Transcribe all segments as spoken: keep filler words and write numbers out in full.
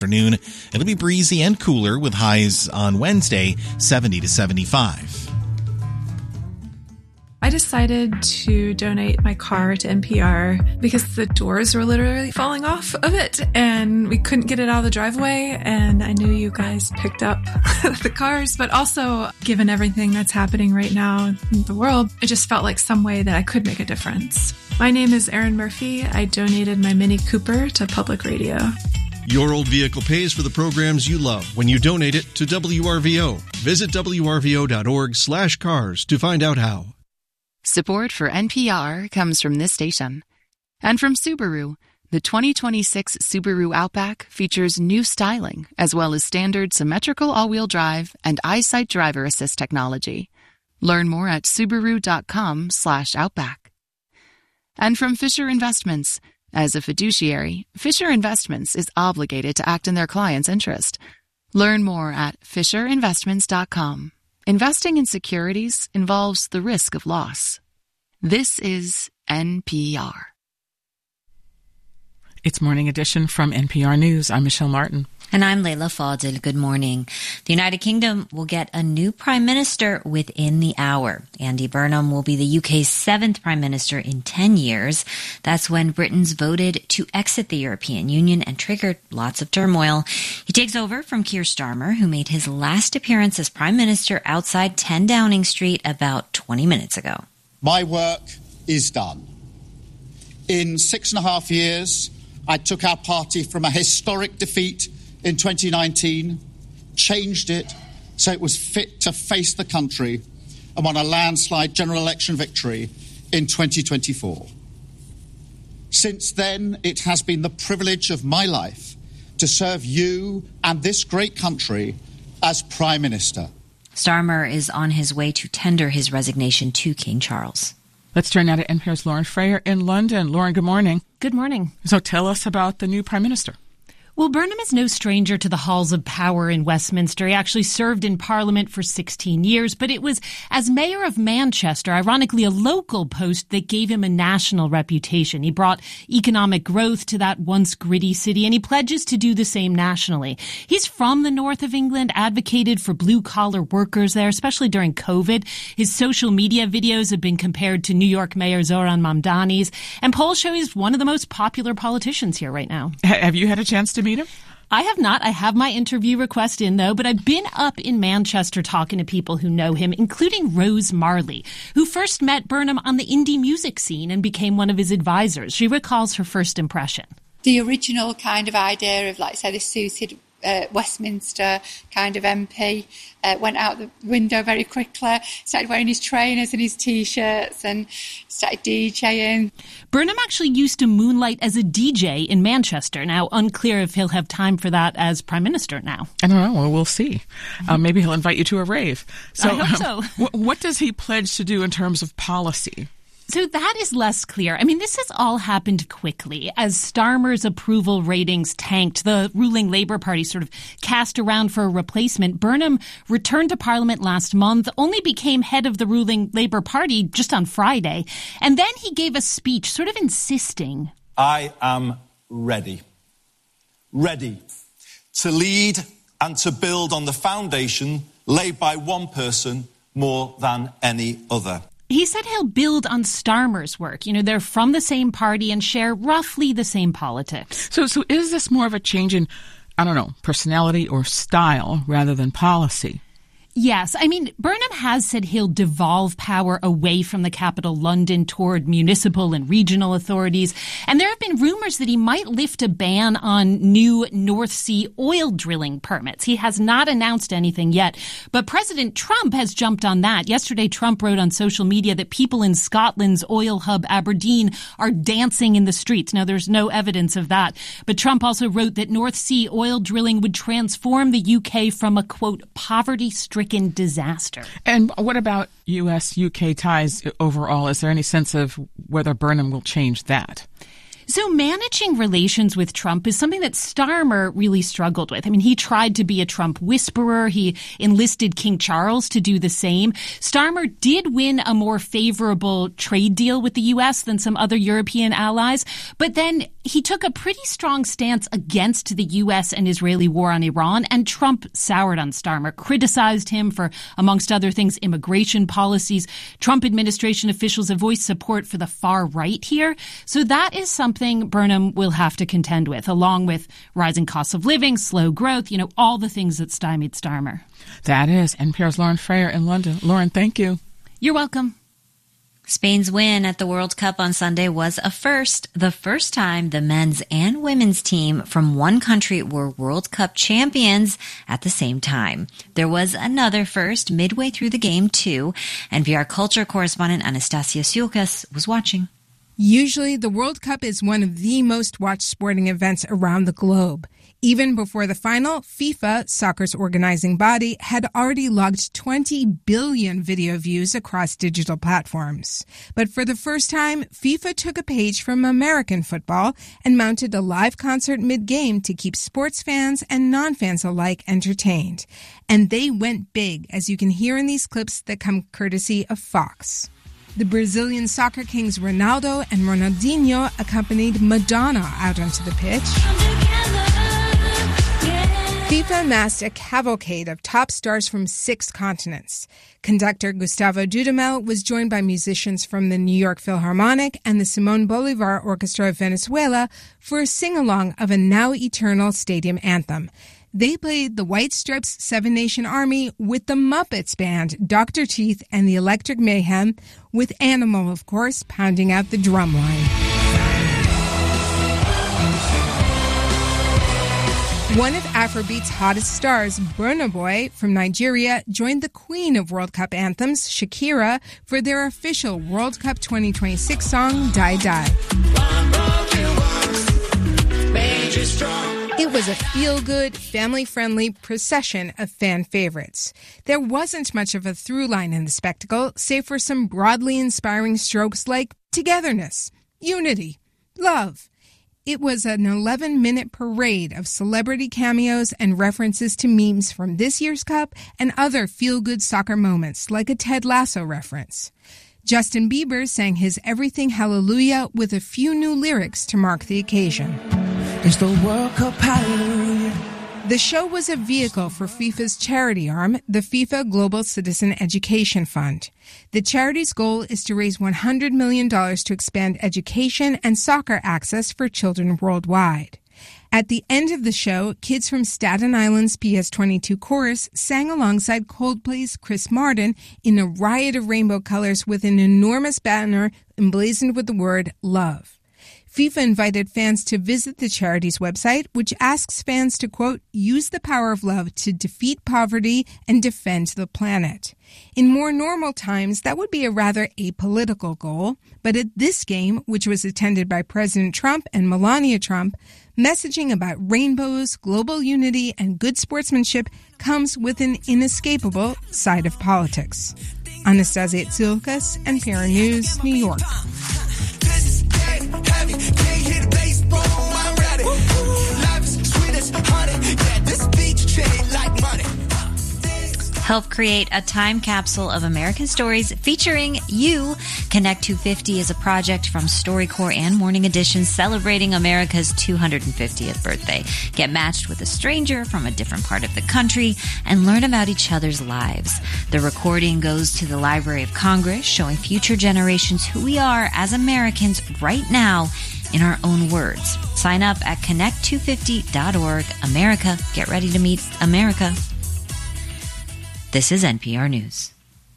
Afternoon. It'll be breezy and cooler with highs on Wednesday, seventy to seventy-five. I decided to donate my car to N P R because the doors were literally falling off of it and we couldn't get it out of the driveway. And I knew you guys picked up the cars, but also given everything that's happening right now in the world, it just felt like some way that I could make a difference. My name is Erin Murphy. I donated my Mini Cooper to public radio. Your old vehicle pays for the programs you love when you donate it to W R V O. Visit W R V O dot org slash cars to find out how. Support for N P R comes from this station. And from Subaru, the twenty twenty-six Subaru Outback features new styling, as well as standard symmetrical all-wheel drive and EyeSight driver assist technology. Learn more at Subaru.com slash Outback. And from Fisher Investments. As a fiduciary, Fisher Investments is obligated to act in their client's interest. Learn more at Fisher Investments dot com. Investing in securities involves the risk of loss. This is N P R. It's Morning Edition from N P R News. I'm Michelle Martin. And I'm Layla Fadil. Good morning. The United Kingdom will get a new prime minister within the hour. Andy Burnham will be the U K's seventh prime minister in ten years. That's when Britons voted to exit the European Union and triggered lots of turmoil. He takes over from Keir Starmer, who made his last appearance as prime minister outside ten Downing Street about twenty minutes ago. My work is done. In six and a half years, I took our party from a historic defeat in twenty nineteen, changed it so it was fit to face the country, and won a landslide general election victory in twenty twenty-four. Since then, it has been the privilege of my life to serve you and this great country as Prime Minister. Starmer is on his way to tender his resignation to King Charles. Let's turn now to N P R's Lauren Frayer in London. Lauren, good morning. Good morning. So tell us about the new Prime Minister. Well, Burnham is no stranger to the halls of power in Westminster. He actually served in Parliament for sixteen years, but it was as mayor of Manchester, ironically a local post, that gave him a national reputation. He brought economic growth to that once gritty city, and he pledges to do the same nationally. He's from the north of England, advocated for blue-collar workers there, especially during COVID. His social media videos have been compared to New York Mayor Zoran Mamdani's, and polls show he's one of the most popular politicians here right now. Have you had a chance to meet him? I have not. I have my interview request in, though, but I've been up in Manchester talking to people who know him, including Rose Marley, who first met Burnham on the indie music scene and became one of his advisors. She recalls her first impression. The original kind of idea of, like, say, the suited uh, Westminster kind of M P uh, went out the window very quickly, started wearing his trainers and his T-shirts and started DJing. Burnham actually used to moonlight as a D J in Manchester. Now, unclear if he'll have time for that as Prime Minister now. I don't know. Well, we'll see. Uh, maybe he'll invite you to a rave. So, I hope so. Um, what does he pledge to do in terms of policy? So that is less clear. I mean, this has all happened quickly. As Starmer's approval ratings tanked, the ruling Labour Party sort of cast around for a replacement. Burnham returned to Parliament last month, only became head of the ruling Labour Party just on Friday. And then he gave a speech sort of insisting, I am ready. Ready to lead and to build on the foundation laid by one person more than any other. He said he'll build on Starmer's work. You know, they're from the same party and share roughly the same politics. So, so is this more of a change in, I don't know, personality or style rather than policy? Yes. I mean, Burnham has said he'll devolve power away from the capital, London, toward municipal and regional authorities. And there have been rumors that he might lift a ban on new North Sea oil drilling permits. He has not announced anything yet. But President Trump has jumped on that. Yesterday, Trump wrote on social media that people in Scotland's oil hub Aberdeen are dancing in the streets. Now, there's no evidence of that. But Trump also wrote that North Sea oil drilling would transform the U K from a, quote, poverty-stricken disaster. And what about U S U K ties overall? Is there any sense of whether Burnham will change that? So managing relations with Trump is something that Starmer really struggled with. I mean, he tried to be a Trump whisperer. He enlisted King Charles to do the same. Starmer did win a more favorable trade deal with the U S than some other European allies, but then he took a pretty strong stance against the U S and Israeli war on Iran, and Trump soured on Starmer, criticized him for, amongst other things, immigration policies. Trump administration officials have voiced support for the far right here. So that is something Burnham will have to contend with, along with rising costs of living, slow growth, you know, all the things that stymied Starmer. That is N P R's Lauren Frayer in London. Lauren, thank you. You're welcome. Spain's win at the World Cup on Sunday was a first, the first time the men's and women's team from one country were World Cup champions at the same time. There was another first midway through the game, too. N P R culture correspondent Anastasia Tsiolkas was watching. Usually, the World Cup is one of the most watched sporting events around the globe. Even before the final, FIFA, soccer's organizing body, had already logged twenty billion video views across digital platforms. But for the first time, FIFA took a page from American football and mounted a live concert mid-game to keep sports fans and non-fans alike entertained. And they went big, as you can hear in these clips that come courtesy of Fox. The Brazilian soccer kings Ronaldo and Ronaldinho accompanied Madonna out onto the pitch. FIFA amassed a cavalcade of top stars from six continents. Conductor Gustavo Dudamel was joined by musicians from the New York Philharmonic and the Simón Bolívar Orchestra of Venezuela for a sing-along of a now eternal stadium anthem. They played the White Stripes Seven Nation Army with the Muppets Band, Doctor Teeth, and the Electric Mayhem, with Animal, of course, pounding out the drum line. One of Afrobeat's hottest stars, Burna Boy from Nigeria, joined the queen of World Cup anthems, Shakira, for their official World Cup twenty twenty-six song, Die Die. It was a feel-good, family-friendly procession of fan favorites. There wasn't much of a through line in the spectacle, save for some broadly inspiring strokes like togetherness, unity, love. It was an eleven-minute parade of celebrity cameos and references to memes from this year's Cup and other feel-good soccer moments, like a Ted Lasso reference. Justin Bieber sang his Everything Hallelujah with a few new lyrics to mark the occasion. It's the World Cup Hallelujah. The show was a vehicle for FIFA's charity arm, the FIFA Global Citizen Education Fund. The charity's goal is to raise one hundred million dollars to expand education and soccer access for children worldwide. At the end of the show, kids from Staten Island's P S twenty-two chorus sang alongside Coldplay's Chris Martin in a riot of rainbow colors with an enormous banner emblazoned with the word love. FIFA invited fans to visit the charity's website, which asks fans to, quote, use the power of love to defeat poverty and defend the planet. In more normal times, that would be a rather apolitical goal. But at this game, which was attended by President Trump and Melania Trump, messaging about rainbows, global unity, and good sportsmanship comes with an inescapable side of politics. Anastasia Tsiolkas, N P R News, New York. Help create a time capsule of American stories featuring you. Connect two fifty is a project from StoryCorps and Morning Edition celebrating America's two hundred fiftieth birthday. Get matched with a stranger from a different part of the country and learn about each other's lives. The recording goes to the Library of Congress, showing future generations who we are as Americans right now in our own words. Sign up at connect two fifty dot org. America, get ready to meet America. This is N P R News.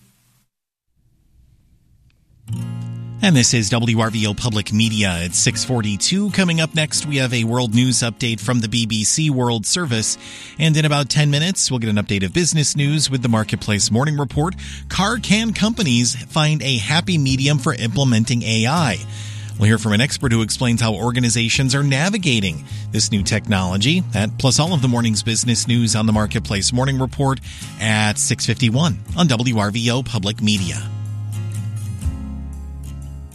And this is W R V O Public Media at six forty-two. Coming up next, we have a world news update from the B B C World Service. And in about ten minutes, we'll get an update of business news with the Marketplace Morning Report. Car can companies find a happy medium for implementing A I? We'll hear from an expert who explains how organizations are navigating this new technology. That plus all of the morning's business news on the Marketplace Morning Report at six fifty-one on W R V O Public Media.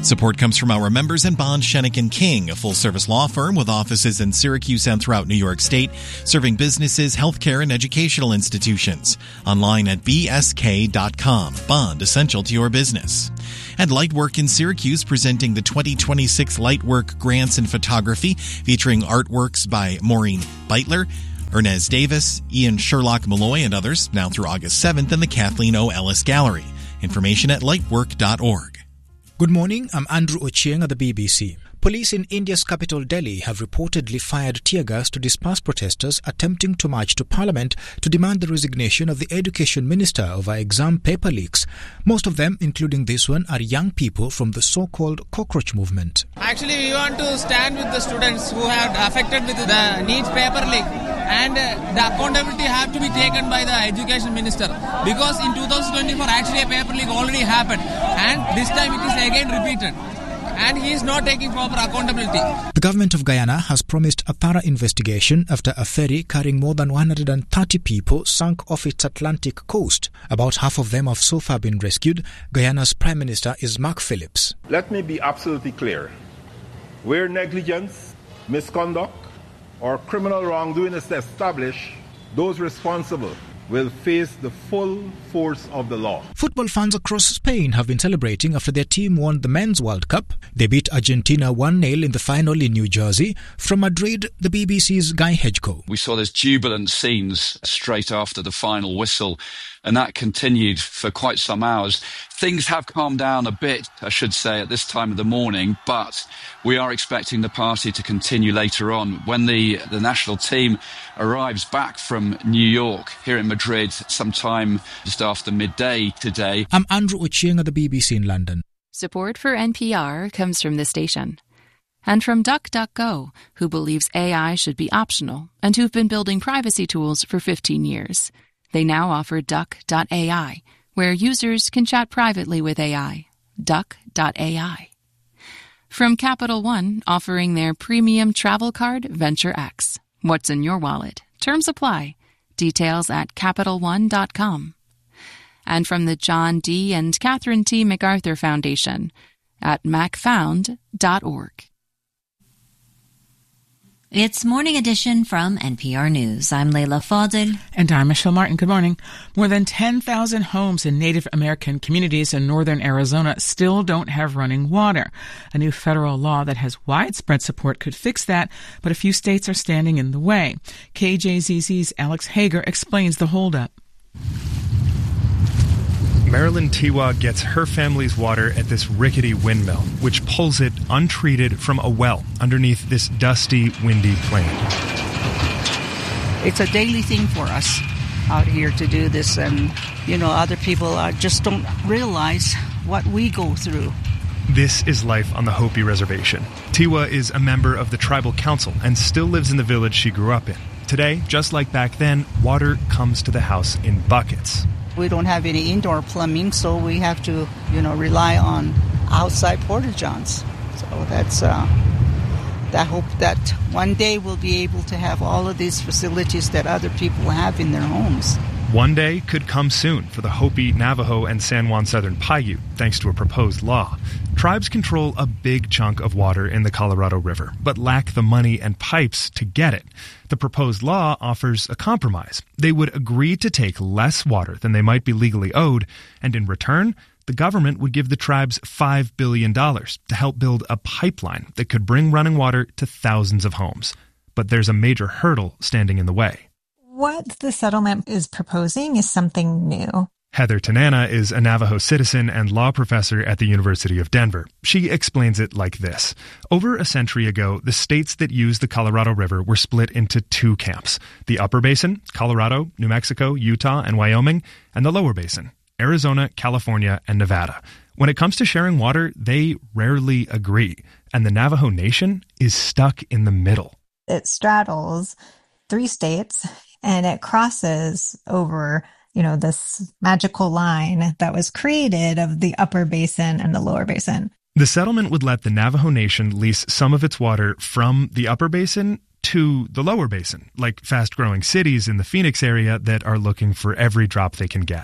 Support comes from our members in Bond, Shenick and King, a full-service law firm with offices in Syracuse and throughout New York State, serving businesses, healthcare, and educational institutions. Online at b s k dot com. Bond, essential to your business. And Lightwork in Syracuse, presenting the twenty twenty-six Lightwork Grants in Photography, featuring artworks by Maureen Beitler, Ernest Davis, Ian Sherlock Malloy, and others, now through August seventh in the Kathleen O. Ellis Gallery. Information at lightwork dot org. Good morning, I'm Andrew Ochieng at the B B C. Police in India's capital Delhi have reportedly fired tear gas to disperse protesters attempting to march to Parliament to demand the resignation of the Education Minister over exam paper leaks. Most of them, including this one, are young people from the so-called cockroach movement. Actually, we want to stand with the students who have affected with the NEET paper leak. And uh, the accountability have to be taken by the Education Minister. Because in two thousand twenty-four, actually a paper leak already happened. And this time it is again repeated. And he is not taking proper accountability. The government of Guyana has promised a thorough investigation after a ferry carrying more than one hundred thirty people sunk off its Atlantic coast. About half of them have so far been rescued. Guyana's Prime Minister is Mark Phillips. Let me be absolutely clear. Where negligence, misconduct, or criminal wrongdoing is established, those responsible will face the full force of the law. Football fans across Spain have been celebrating after their team won the Men's World Cup. They beat Argentina one nil in the final in New Jersey. From Madrid, the B B C's Guy Hedgecoe. We saw those jubilant scenes straight after the final whistle, and that continued for quite some hours. Things have calmed down a bit, I should say, at this time of the morning, but we are expecting the party to continue later on when the, the national team arrives back from New York here in Madrid sometime just after midday today. I'm Andrew Ochieng at the B B C in London. Support for N P R comes from the station. And from DuckDuckGo, who believes A I should be optional and who've been building privacy tools for fifteen years. They now offer duck dot A I, where users can chat privately with A I. duck dot A I. From Capital One, offering their premium travel card, Venture X. What's in your wallet? Terms apply. Details at capital one dot com. And from the John D. and Catherine T. MacArthur Foundation at mac found dot org. It's Morning Edition from N P R News. I'm Leila Fadel. And I'm Michelle Martin. Good morning. More than ten thousand homes in Native American communities in northern Arizona still don't have running water. A new federal law that has widespread support could fix that, but a few states are standing in the way. K J Z Z's Alex Hager explains the holdup. Marilyn Tiwa gets her family's water at this rickety windmill, which pulls it untreated from a well underneath this dusty, windy plain. It's a daily thing for us out here to do this, and, you know, other people uh, just don't realize what we go through. This is life on the Hopi Reservation. Tiwa is a member of the tribal council and still lives in the village she grew up in. Today, just like back then, water comes to the house in buckets. We don't have any indoor plumbing, so we have to, you know, rely on outside porta-johns. So that's, uh, I hope that one day we'll be able to have all of these facilities that other people have in their homes. One day could come soon for the Hopi, Navajo, and San Juan Southern Paiute, thanks to a proposed law. Tribes control a big chunk of water in the Colorado River, but lack the money and pipes to get it. The proposed law offers a compromise. They would agree to take less water than they might be legally owed, and in return, the government would give the tribes five billion dollars to help build a pipeline that could bring running water to thousands of homes. But there's a major hurdle standing in the way. What the settlement is proposing is something new. Heather Tanana is a Navajo citizen and law professor at the University of Denver. She explains it like this. Over a century ago, the states that use the Colorado River were split into two camps. The Upper Basin, Colorado, New Mexico, Utah, and Wyoming, and the Lower Basin, Arizona, California, and Nevada. When it comes to sharing water, they rarely agree, and the Navajo Nation is stuck in the middle. It straddles three states, and it crosses over, you know, this magical line that was created of the Upper Basin and the Lower Basin. The settlement would let the Navajo Nation lease some of its water from the Upper Basin to the Lower Basin, like fast-growing cities in the Phoenix area that are looking for every drop they can get.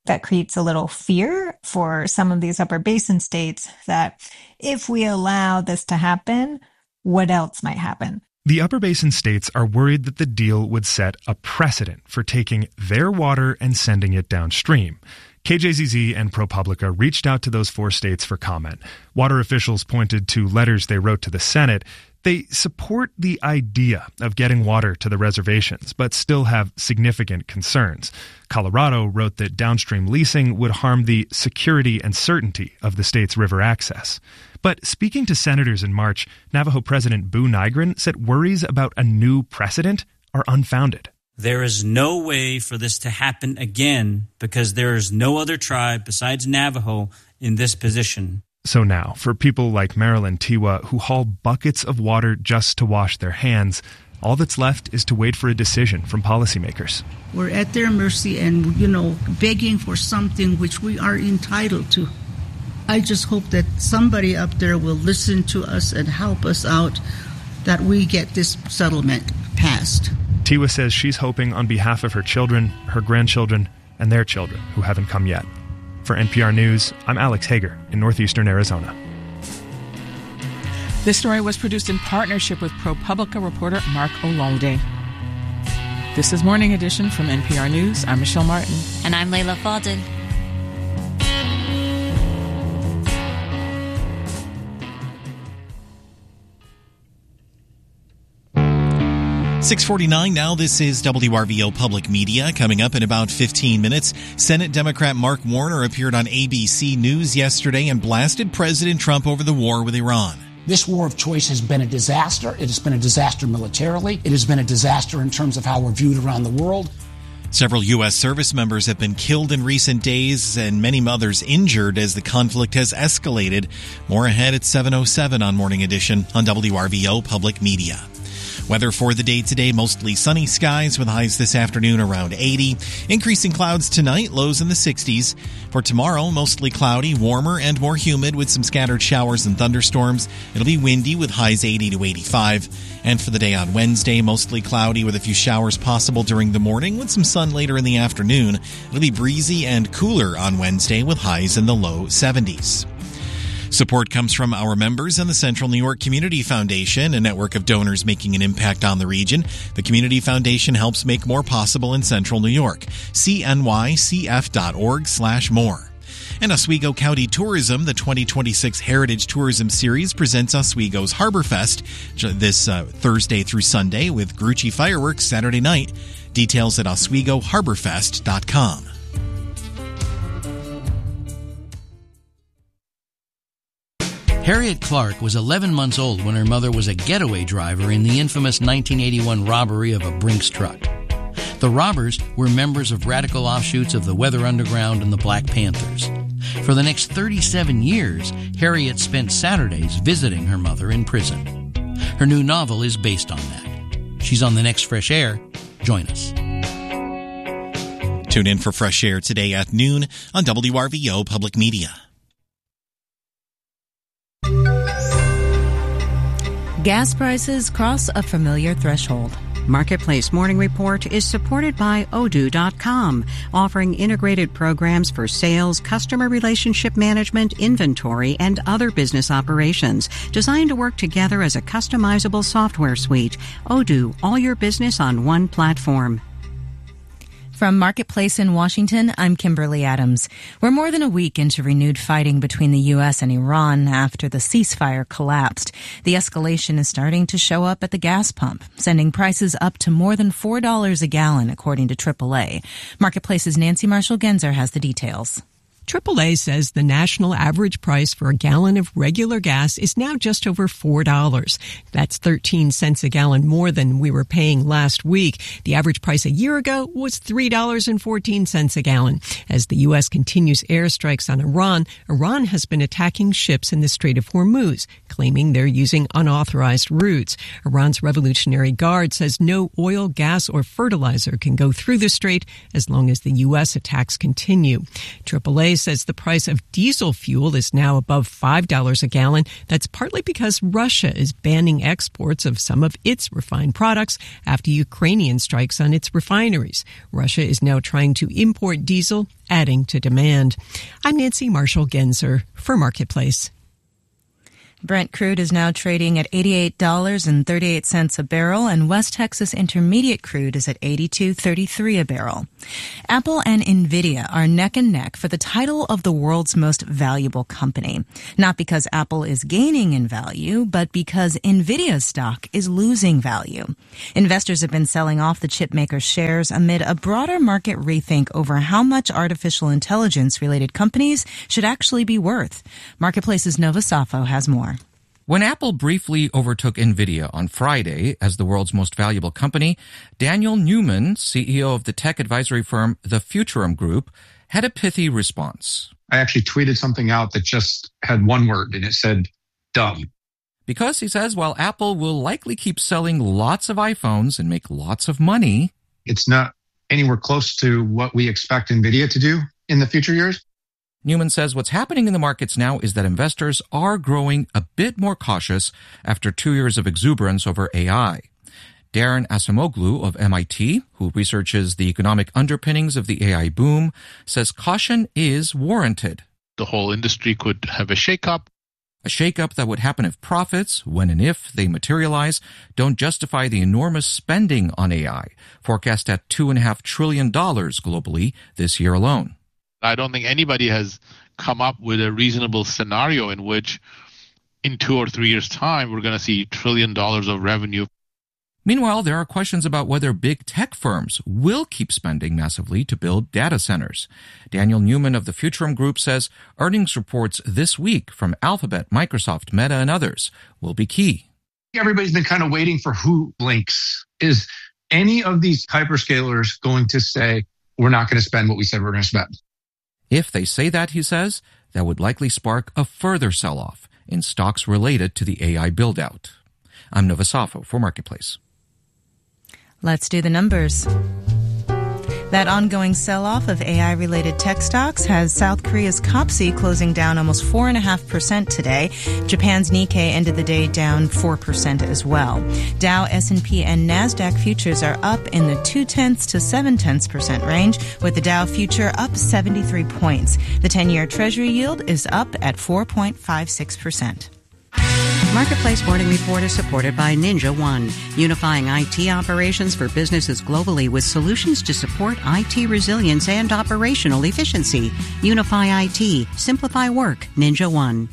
that creates a little fear for some of these upper basin states that if we allow this to happen, what else might happen? The upper basin states are worried that the deal would set a precedent for taking their water and sending it downstream. K J Z Z and ProPublica reached out to those four states for comment. Water officials pointed to letters they wrote to the Senate. They support the idea of getting water to the reservations, but still have significant concerns. Colorado wrote that downstream leasing would harm the security and certainty of the state's river access. But speaking to senators in March, Navajo President Boo Nygren said worries about a new precedent are unfounded. There is no way for this to happen again because there is no other tribe besides Navajo in this position. So now, for people like Marilyn Tiwa who haul buckets of water just to wash their hands, all that's left is to wait for a decision from policymakers. We're at their mercy and, you know, begging for something which we are entitled to. I just hope that somebody up there will listen to us and help us out, that we get this settlement passed. Tiwa says she's hoping on behalf of her children, her grandchildren, and their children who haven't come yet. For N P R News, I'm Alex Hager in northeastern Arizona. This story was produced in partnership with ProPublica reporter Mark Olalde. This is Morning Edition from N P R News. I'm Michelle Martin. And I'm Layla Fadel. six forty-nine now. This is W R V O Public Media. Coming up in about fifteen minutes, Senate Democrat Mark Warner appeared on A B C News yesterday and blasted President Trump over the war with Iran. This war of choice has been a disaster. It has been a disaster militarily. It has been a disaster in terms of how we're viewed around the world. Several U S service members have been killed in recent days and many others injured as the conflict has escalated. More ahead at seven oh seven on Morning Edition on W R V O Public Media. Weather for the day today, mostly sunny skies with highs this afternoon around eighty. Increasing clouds tonight, lows in the sixties. For tomorrow, mostly cloudy, warmer and more humid with some scattered showers and thunderstorms. It'll be windy with highs eighty to eighty-five. And for the day on Wednesday, mostly cloudy with a few showers possible during the morning with some sun later in the afternoon. It'll be breezy and cooler on Wednesday with highs in the low seventies. Support comes from our members and the Central New York Community Foundation, a network of donors making an impact on the region. The Community Foundation helps make more possible in Central New York. C N Y C F dot org slash more. And Oswego County Tourism, the twenty twenty-six Heritage Tourism Series, presents Oswego's Harbor Fest this uh, Thursday through Sunday with Grucci fireworks Saturday night. Details at oswego harbor fest dot com. Harriet Clark was eleven months old when her mother was a getaway driver in the infamous nineteen eighty-one robbery of a Brinks truck. The robbers were members of radical offshoots of the Weather Underground and the Black Panthers. For the next thirty-seven years, Harriet spent Saturdays visiting her mother in prison. Her new novel is based on that. She's on the next Fresh Air. Join us. Tune in for Fresh Air today at noon on W R V O Public Media. Gas prices cross a familiar threshold. Marketplace Morning Report is supported by Odoo dot com, offering integrated programs for sales, customer relationship management, inventory, and other business operations, designed to work together as a customizable software suite. Odoo, all your business on one platform. From Marketplace in Washington, I'm Kimberly Adams. We're more than a week into renewed fighting between the U S and Iran after the ceasefire collapsed. The escalation is starting to show up at the gas pump, sending prices up to more than four dollars a gallon, according to triple A. Marketplace's Nancy Marshall-Genzer has the details. triple A says the national average price for a gallon of regular gas is now just over four dollars. That's thirteen cents a gallon more than we were paying last week. The average price a year ago was three dollars and fourteen cents a gallon. As the U S continues airstrikes on Iran, Iran has been attacking ships in the Strait of Hormuz, claiming they're using unauthorized routes. Iran's Revolutionary Guard says no oil, gas, or fertilizer can go through the strait as long as the U S attacks continue. triple A says the price of diesel fuel is now above five dollars a gallon. That's partly because Russia is banning exports of some of its refined products after Ukrainian strikes on its refineries. Russia is now trying to import diesel, adding to demand. I'm Nancy Marshall-Genzer for Marketplace. Brent crude is now trading at eighty-eight dollars and thirty-eight cents a barrel, and West Texas Intermediate crude is at eighty-two thirty-three a barrel. Apple and Nvidia are neck and neck for the title of the world's most valuable company. Not because Apple is gaining in value, but because Nvidia's stock is losing value. Investors have been selling off the chipmaker's shares amid a broader market rethink over how much artificial intelligence-related companies should actually be worth. Marketplace's Nova Safo has more. When Apple briefly overtook NVIDIA on Friday as the world's most valuable company, Daniel Newman, C E O of the tech advisory firm The Futurum Group, had a pithy response. I actually tweeted something out that just had one word, and it said, dumb. Because, he says, while Apple will likely keep selling lots of iPhones and make lots of money, it's not anywhere close to what we expect NVIDIA to do in the future years. Newman says what's happening in the markets now is that investors are growing a bit more cautious after two years of exuberance over A I. Darren Acemoglu of M I T, who researches the economic underpinnings of the A I boom, says caution is warranted. The whole industry could have a shakeup. A shakeup that would happen if profits, when and if they materialize, don't justify the enormous spending on A I, forecast at two point five trillion dollars globally this year alone. I don't think anybody has come up with a reasonable scenario in which in two or three years' time, we're going to see trillion dollars of revenue. Meanwhile, there are questions about whether big tech firms will keep spending massively to build data centers. Daniel Newman of the Futurum Group says earnings reports this week from Alphabet, Microsoft, Meta, and others will be key. Everybody's been kind of waiting for who blinks. Is any of these hyperscalers going to say, we're not going to spend what we said we're going to spend? If they say that, he says, that would likely spark a further sell-off in stocks related to the A I build-out. I'm Nova Safo for Marketplace. Let's do the numbers. That ongoing sell-off of A I-related tech stocks has South Korea's K O P S E closing down almost four point five percent today. Japan's Nikkei ended the day down four percent as well. Dow, S and P, and NASDAQ futures are up in the two-tenths to seven-tenths percent range, with the Dow future up seventy-three points. The ten-year Treasury yield is up at four point five six percent. Marketplace Morning Report is supported by Ninja One, unifying I T operations for businesses globally with solutions to support I T resilience and operational efficiency. Unify I T. Simplify work. Ninja One.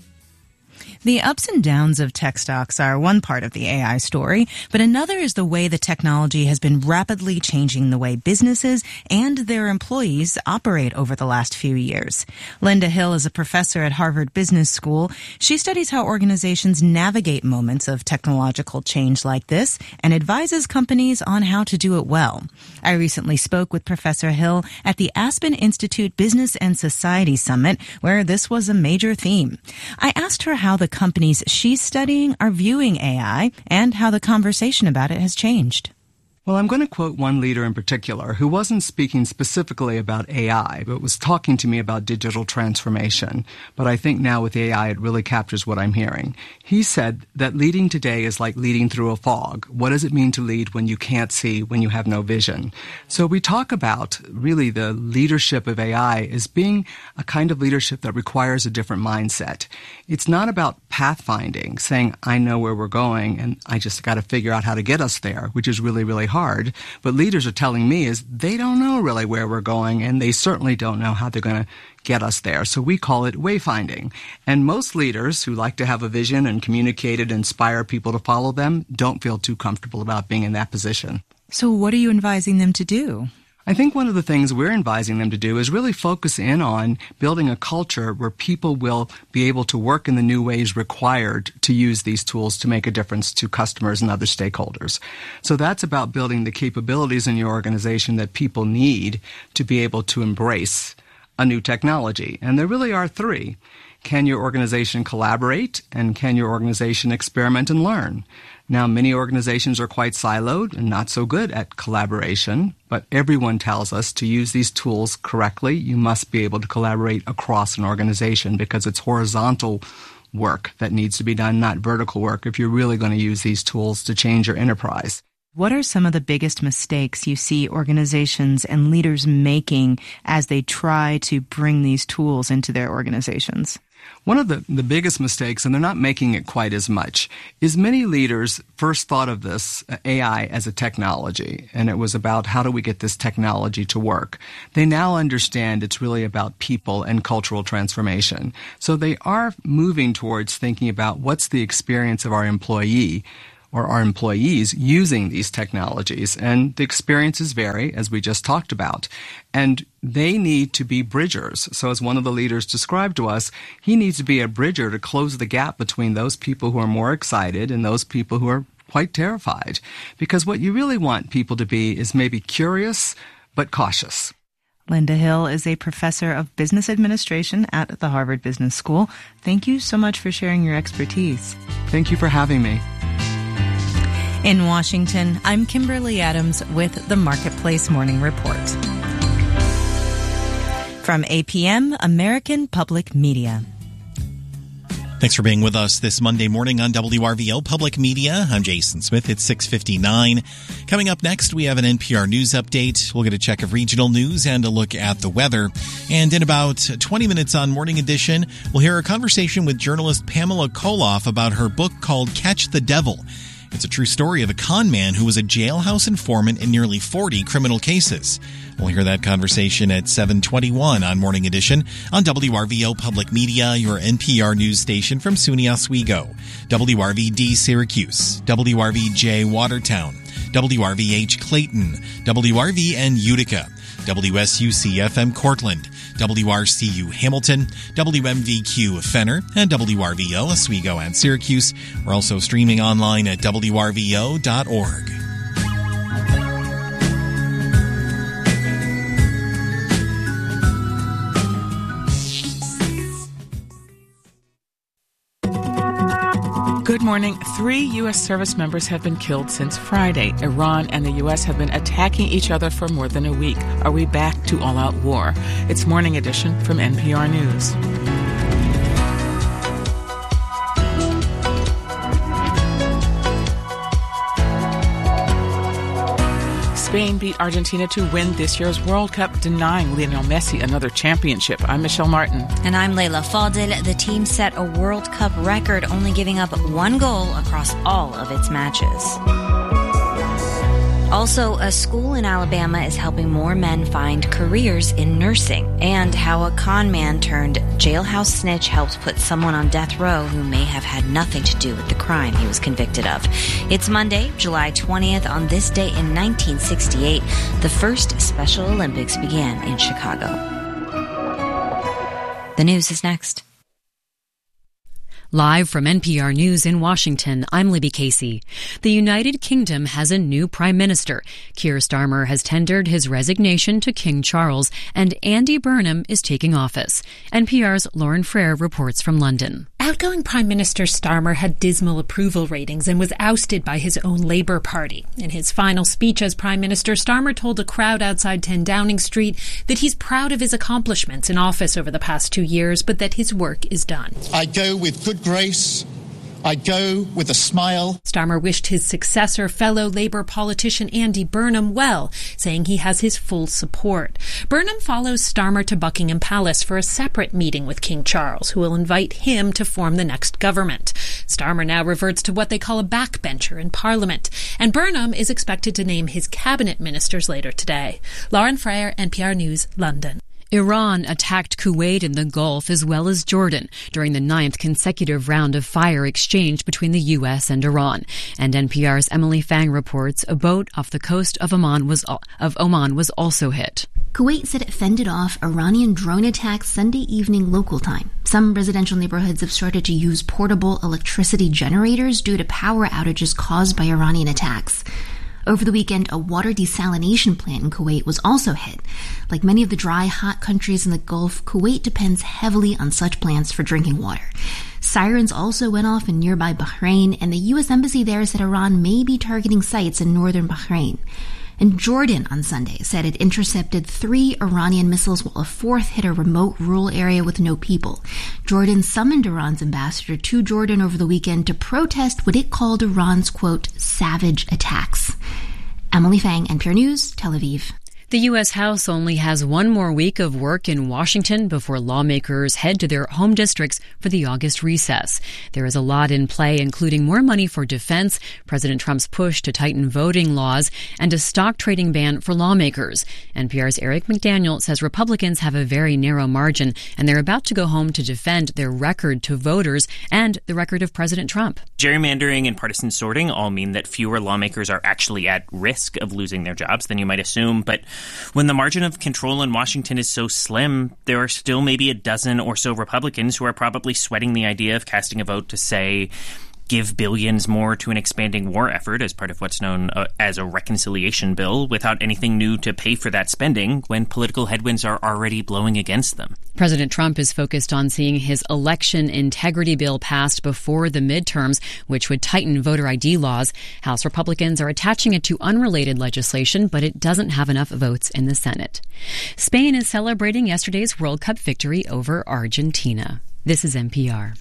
The ups and downs of tech stocks are one part of the A I story, but another is the way the technology has been rapidly changing the way businesses and their employees operate over the last few years. Linda Hill is a professor at Harvard Business School. She studies how organizations navigate moments of technological change like this and advises companies on how to do it well. I recently spoke with Professor Hill at the Aspen Institute Business and Society Summit, where this was a major theme. I asked her how the companies she's studying are viewing A I and how the conversation about it has changed. Well, I'm going to quote one leader in particular who wasn't speaking specifically about A I, but was talking to me about digital transformation. But I think now with A I, it really captures what I'm hearing. He said that leading today is like leading through a fog. What does it mean to lead when you can't see, when you have no vision? So we talk about really the leadership of A I as being a kind of leadership that requires a different mindset. It's not about pathfinding, saying, I know where we're going and I just got to figure out how to get us there, which is really, really hard. hard, but leaders are telling me is they don't know really where we're going, and they certainly don't know how they're going to get us there. So we call it wayfinding. And most leaders who like to have a vision and communicate it and inspire people to follow them don't feel too comfortable about being in that position. So what are you advising them to do? I think one of the things we're advising them to do is really focus in on building a culture where people will be able to work in the new ways required to use these tools to make a difference to customers and other stakeholders. So that's about building the capabilities in your organization that people need to be able to embrace a new technology. And there really are three. Can your organization collaborate? And can your organization experiment and learn? Now, many organizations are quite siloed and not so good at collaboration, but everyone tells us to use these tools correctly, you must be able to collaborate across an organization because it's horizontal work that needs to be done, not vertical work, if you're really going to use these tools to change your enterprise. What are some of the biggest mistakes you see organizations and leaders making as they try to bring these tools into their organizations? One of the, the biggest mistakes, and they're not making it quite as much, is many leaders first thought of this uh, A I as a technology, and it was about how do we get this technology to work. They now understand it's really about people and cultural transformation. So they are moving towards thinking about what's the experience of our employee or our employees using these technologies. And the experiences vary, as we just talked about. And they need to be bridgers. So as one of the leaders described to us, he needs to be a bridger to close the gap between those people who are more excited and those people who are quite terrified. Because what you really want people to be is maybe curious, but cautious. Linda Hill is a professor of business administration at the Harvard Business School. Thank you so much for sharing your expertise. Thank you for having me. In Washington, I'm Kimberly Adams with the Marketplace Morning Report. From A P M, American Public Media. Thanks for being with us this Monday morning on W R V O Public Media. I'm Jason Smith. It's six fifty-nine. Coming up next, we have an N P R News update. We'll get a check of regional news and a look at the weather. And in about twenty minutes on Morning Edition, we'll hear a conversation with journalist Pamela Koloff about her book called Catch the Devil. It's a true story of a con man who was a jailhouse informant in nearly forty criminal cases. We'll hear that conversation at seven twenty-one on Morning Edition on W R V O Public Media, your N P R news station from SUNY Oswego, W R V D Syracuse, W R V J Watertown, W R V H Clayton, W R V N Utica, W S U C F M Cortland, W R C U Hamilton, W M V Q Fenner, and W R V O Oswego and Syracuse. We're also streaming online at W R V O dot org. Good morning. Three U S service members have been killed since Friday. Iran and the U S have been attacking each other for more than a week. Are we back to all-out war? It's Morning Edition from N P R News. Spain beat Argentina to win this year's World Cup, denying Lionel Messi another championship. I'm Michelle Martin. And I'm Layla Fadil. The team set a World Cup record, only giving up one goal across all of its matches. Also, a school in Alabama is helping more men find careers in nursing, and how a con man turned jailhouse snitch helped put someone on death row who may have had nothing to do with the crime he was convicted of. It's Monday, July twentieth. On this day in nineteen sixty-eight, the first Special Olympics began in Chicago. The news is next. Live from N P R News in Washington, I'm Libby Casey. The United Kingdom has a new prime minister. Keir Starmer has tendered his resignation to King Charles, and Andy Burnham is taking office. N P R's Lauren Frere reports from London. Outgoing Prime Minister Starmer had dismal approval ratings and was ousted by his own Labour Party. In his final speech as Prime Minister, Starmer told a crowd outside ten Downing Street that he's proud of his accomplishments in office over the past two years, but that his work is done. I go with good grace. I go with a smile. Starmer wished his successor, fellow Labour politician Andy Burnham, well, saying he has his full support. Burnham follows Starmer to Buckingham Palace for a separate meeting with King Charles, who will invite him to form the next government. Starmer now reverts to what they call a backbencher in Parliament, and Burnham is expected to name his cabinet ministers later today. Lauren Frere, N P R News, London. Iran attacked Kuwait and the Gulf as well as Jordan during the ninth consecutive round of fire exchange between the U S and Iran. And N P R's Emily Fang reports a boat off the coast of Oman was of Oman was also hit. Kuwait said it fended off Iranian drone attacks Sunday evening local time. Some residential neighborhoods have started to use portable electricity generators due to power outages caused by Iranian attacks. Over the weekend, a water desalination plant in Kuwait was also hit. Like many of the dry, hot countries in the Gulf, Kuwait depends heavily on such plants for drinking water. Sirens also went off in nearby Bahrain, and the U S Embassy there said Iran may be targeting sites in northern Bahrain. And Jordan on Sunday said it intercepted three Iranian missiles while a fourth hit a remote rural area with no people. Jordan summoned Iran's ambassador to Jordan over the weekend to protest what it called Iran's, quote, savage attacks. Emily Fang, N P R News, Tel Aviv. The U S. House only has one more week of work in Washington before lawmakers head to their home districts for the August recess. There is a lot in play, including more money for defense, President Trump's push to tighten voting laws, and a stock trading ban for lawmakers. N P R's Eric McDaniel says Republicans have a very narrow margin, and they're about to go home to defend their record to voters and the record of President Trump. Gerrymandering and partisan sorting all mean that fewer lawmakers are actually at risk of losing their jobs than you might assume, but when the margin of control in Washington is so slim, there are still maybe a dozen or so Republicans who are probably sweating the idea of casting a vote to say, give billions more to an expanding war effort as part of what's known uh, as a reconciliation bill without anything new to pay for that spending when political headwinds are already blowing against them. President Trump is focused on seeing his election integrity bill passed before the midterms, which would tighten voter I D laws. House Republicans are attaching it to unrelated legislation, but it doesn't have enough votes in the Senate. Spain is celebrating yesterday's World Cup victory over Argentina. This is N P R.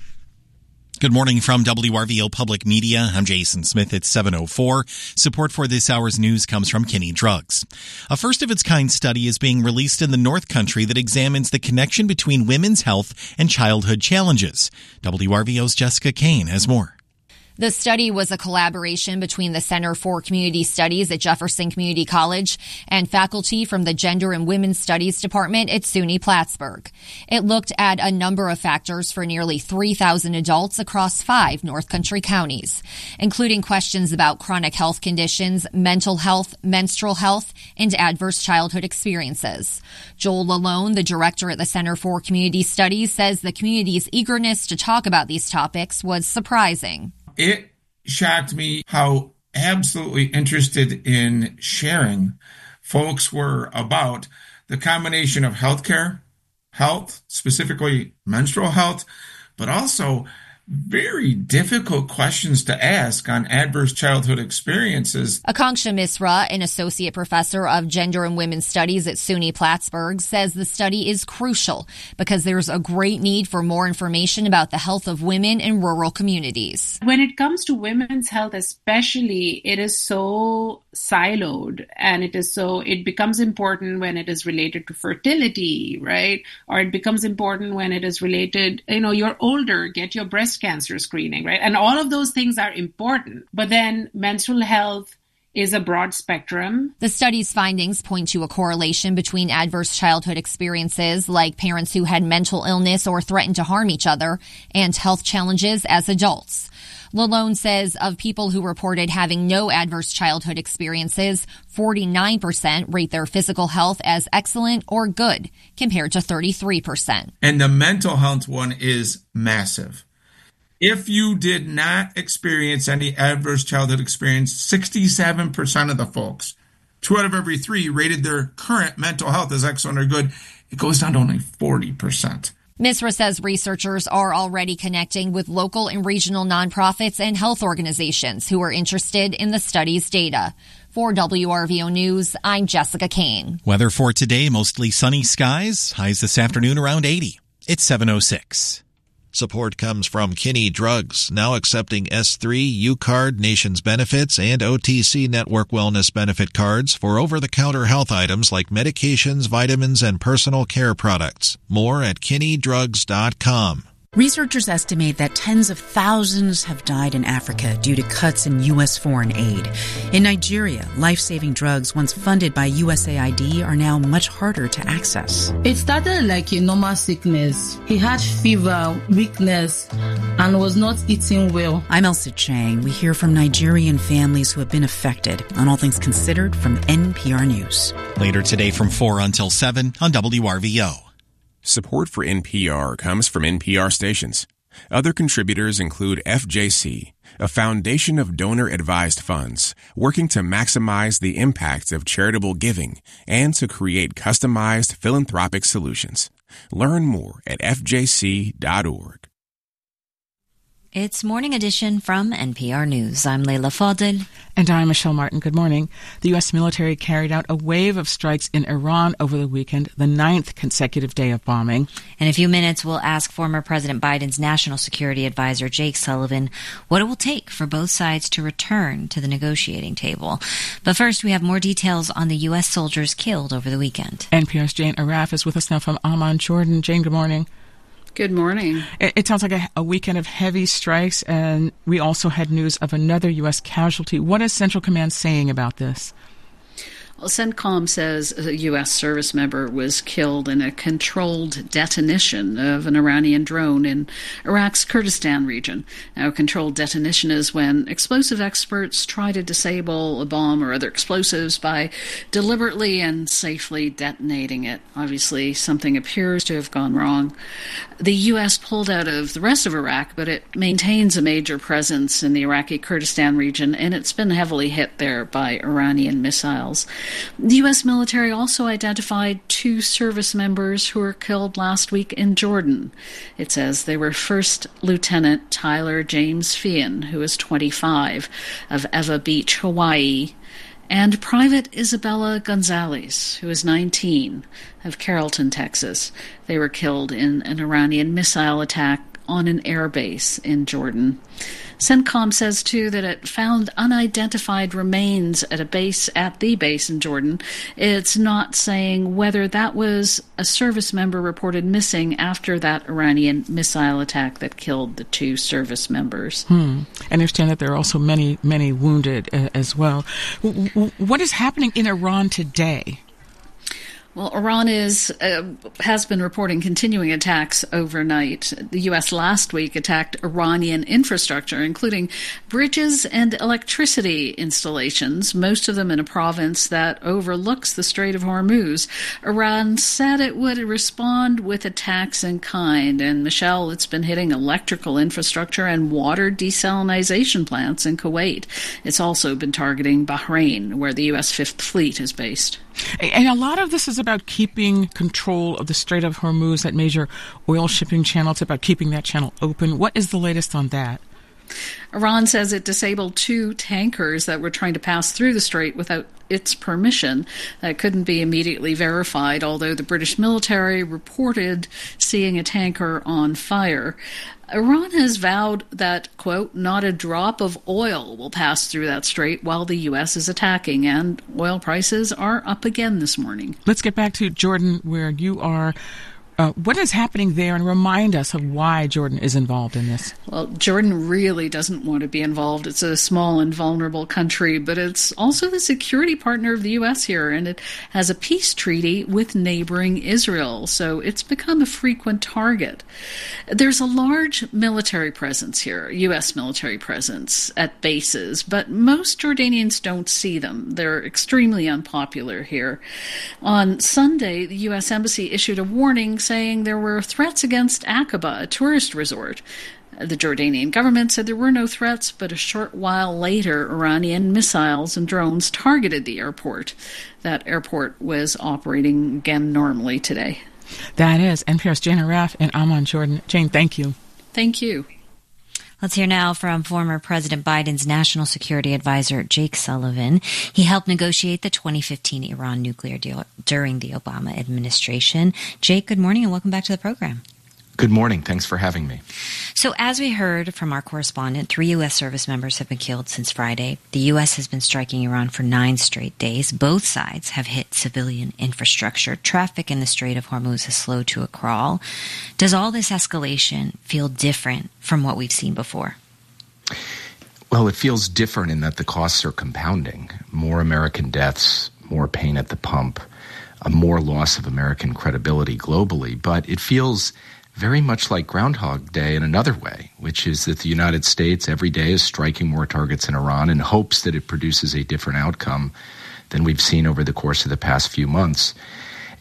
Good morning from W R V O Public Media. I'm Jason Smith. It's seven oh four. Support for this hour's news comes from Kinney Drugs. A first-of-its-kind study is being released in the North Country that examines the connection between women's health and childhood challenges. W R V O's Jessica Kane has more. The study was a collaboration between the Center for Community Studies at Jefferson Community College and faculty from the Gender and Women's Studies Department at SUNY Plattsburgh. It looked at a number of factors for nearly three thousand adults across five North Country counties, including questions about chronic health conditions, mental health, menstrual health, and adverse childhood experiences. Joel Lalone, the director at the Center for Community Studies, says the community's eagerness to talk about these topics was surprising. It shocked me how absolutely interested in sharing folks were about the combination of healthcare, health, specifically menstrual health, but also very difficult questions to ask on adverse childhood experiences. Akanksha Misra, an associate professor of gender and women's studies at SUNY Plattsburgh, says the study is crucial because there's a great need for more information about the health of women in rural communities. When it comes to women's health especially, it is so siloed and it is so, it becomes important when it is related to fertility, right? Or it becomes important when it is related, you know, you're older, get your breast cancer screening, right? And all of those things are important. But then menstrual health is a broad spectrum. The study's findings point to a correlation between adverse childhood experiences, like parents who had mental illness or threatened to harm each other, and health challenges as adults. Lalone says of people who reported having no adverse childhood experiences, forty-nine percent rate their physical health as excellent or good, compared to thirty-three percent. And the mental health one is massive. If you did not experience any adverse childhood experience, sixty-seven percent of the folks, two out of every three, rated their current mental health as excellent or good. It goes down to only forty percent. Misra says researchers are already connecting with local and regional nonprofits and health organizations who are interested in the study's data. For W R V O News, I'm Jessica Kane. Weather for today, mostly sunny skies. Highs this afternoon around eighty. It's seven oh six. Support comes from Kinney Drugs, now accepting S three, U-Card, Nations Benefits, and O T C Network Wellness Benefit cards for over-the-counter health items like medications, vitamins, and personal care products. More at kinney drugs dot com. Researchers estimate that tens of thousands have died in Africa due to cuts in U S foreign aid. In Nigeria, life-saving drugs once funded by U S A I D are now much harder to access. It started like a normal sickness. He had fever, weakness, and was not eating well. I'm Elsa Chang. We hear from Nigerian families who have been affected on All Things Considered from N P R News. Later today from four until seven on W R V O. Support for N P R comes from N P R stations. Other contributors include F J C, a foundation of donor-advised funds working to maximize the impact of charitable giving and to create customized philanthropic solutions. Learn more at f j c dot org. It's Morning Edition from N P R News. I'm Leila Fadel. And I'm Michelle Martin. Good morning. The U S military carried out a wave of strikes in Iran over the weekend, the ninth consecutive day of bombing. In a few minutes, we'll ask former President Biden's national security advisor, Jake Sullivan, what it will take for both sides to return to the negotiating table. But first, we have more details on the U S soldiers killed over the weekend. N P R's Jane Arraf is with us now from Amman, Jordan. Jane, good morning. Good morning. It, it sounds like a, a weekend of heavy strikes, and we also had news of another U S casualty. What is Central Command saying about this? Well, CENTCOM says a U S service member was killed in a controlled detonation of an Iranian drone in Iraq's Kurdistan region. Now, controlled detonation is when explosive experts try to disable a bomb or other explosives by deliberately and safely detonating it. Obviously, something appears to have gone wrong. The U S pulled out of the rest of Iraq, but it maintains a major presence in the Iraqi Kurdistan region, and it's been heavily hit there by Iranian missiles. The U S military also identified two service members who were killed last week in Jordan. It says they were First Lieutenant Tyler James Feehan, who is twenty-five, of Eva Beach, Hawaii, and Private Isabella Gonzalez, who is nineteen, of Carrollton, Texas. They were killed in an Iranian missile attack on an air base in Jordan. CENTCOM says, too, that it found unidentified remains at a base at the base in Jordan. It's not saying whether that was a service member reported missing after that Iranian missile attack that killed the two service members. Hmm. I understand that there are also many, many wounded uh, as well. W- w- what is happening in Iran today? Well, Iran is uh, has been reporting continuing attacks overnight. The U S last week attacked Iranian infrastructure, including bridges and electricity installations, most of them in a province that overlooks the Strait of Hormuz. Iran said it would respond with attacks in kind. And, Michelle, it's been hitting electrical infrastructure and water desalination plants in Kuwait. It's also been targeting Bahrain, where the U S Fifth Fleet is based. And a lot of this is about keeping control of the Strait of Hormuz, that major oil shipping channel. It's about keeping that channel open. What is the latest on that? Iran says it disabled two tankers that were trying to pass through the strait without its permission. That couldn't be immediately verified, although the British military reported seeing a tanker on fire. Iran has vowed that, quote, not a drop of oil will pass through that strait while the U S is attacking, and oil prices are up again this morning. Let's get back to Jordan, where you are. Uh, what is happening there, and remind us of why Jordan is involved in this? Well, Jordan really doesn't want to be involved. It's a small and vulnerable country, but it's also the security partner of the U S here, and it has a peace treaty with neighboring Israel, so it's become a frequent target. There's a large military presence here, U S military presence at bases, but most Jordanians don't see them. They're extremely unpopular here. On Sunday, the U S Embassy issued a warning saying there were threats against Aqaba, a tourist resort. The Jordanian government said there were no threats, but a short while later, Iranian missiles and drones targeted the airport. That airport was operating again normally today. That is N P R's Jane Arraf in Amman, Jordan. Jane, thank you. Thank you. Let's hear now from former President Biden's national security advisor, Jake Sullivan. He helped negotiate the twenty fifteen Iran nuclear deal during the Obama administration. Jake, good morning and welcome back to the program. Good morning. Thanks for having me. So as we heard from our correspondent, three U S service members have been killed since Friday. The U S has been striking Iran for nine straight days. Both sides have hit civilian infrastructure. Traffic in the Strait of Hormuz has slowed to a crawl. Does all this escalation feel different from what we've seen before? Well, it feels different in that the costs are compounding. More American deaths, more pain at the pump, a more loss of American credibility globally. But it feels very much like Groundhog Day in another way, which is that the United States every day is striking more targets in Iran in hopes that it produces a different outcome than we've seen over the course of the past few months.